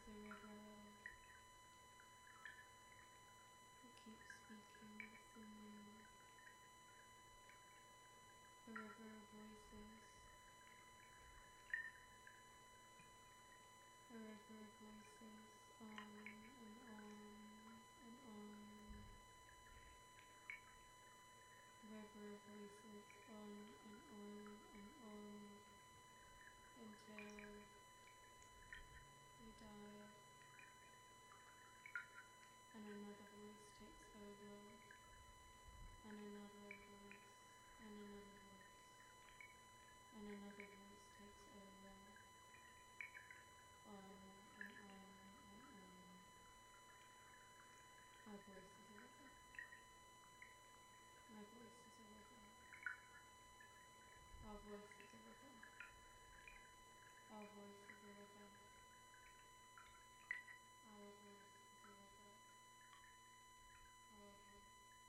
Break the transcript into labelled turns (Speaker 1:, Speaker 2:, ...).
Speaker 1: the river that keeps speaking within you. A river of voices. A river of voices on and on and on. A river of voices on and on and on until you die. And another voice takes over, and another voice, and another voice, and another voice.